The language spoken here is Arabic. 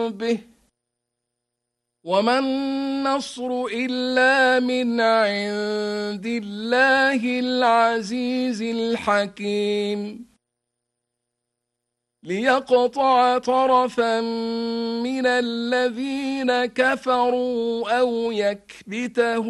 به وما النصر إلا من عند الله العزيز الحكيم ليقطع طرفا من الذين كفروا أو يكبتهم